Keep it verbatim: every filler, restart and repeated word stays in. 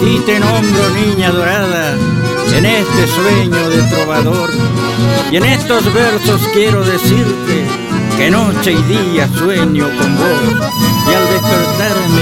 ti te nombro, niña dorada, en este sueño de trovador. Y en estos versos quiero decirte que noche y día sueño con vos. Y al despertarme